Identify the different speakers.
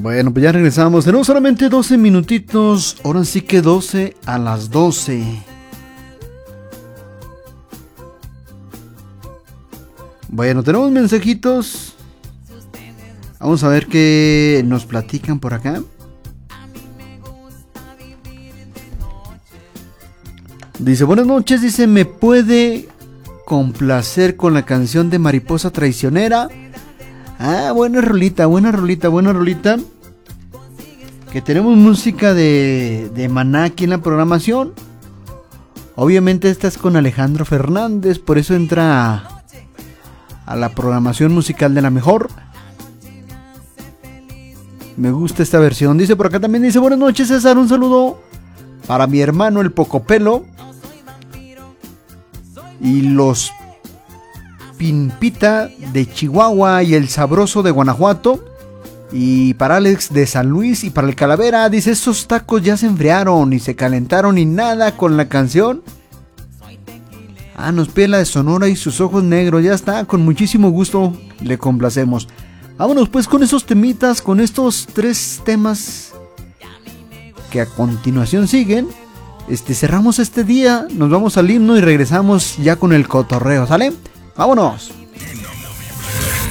Speaker 1: Bueno, pues ya regresamos. Tenemos solamente 12 minutitos. Ahora sí que 12 a las 12. Bueno, tenemos mensajitos. Vamos a ver qué nos platican por acá. Dice, buenas noches. Dice, ¿me puede complacer con la canción de Mariposa Traicionera? Ah, buena rolita. Que tenemos música de Maná aquí en la programación. Obviamente esta es con Alejandro Fernández, por eso entra a la programación musical de la mejor. Me gusta esta versión. Dice por acá también, dice, buenas noches César, un saludo para mi hermano el Pocopelo y los Pimpita de Chihuahua y el Sabroso de Guanajuato, y para Alex de San Luis y para el Calavera. Dice, estos tacos ya se enfriaron y se calentaron y nada con la canción. Ah, nos pide la de Sonora y sus ojos negros. Ya está, con muchísimo gusto le complacemos. Vámonos pues con esos temitas, con estos 3 temas que a continuación siguen. Cerramos este día, nos vamos al himno y regresamos ya con el cotorreo, ¿sale? ¡Vámonos!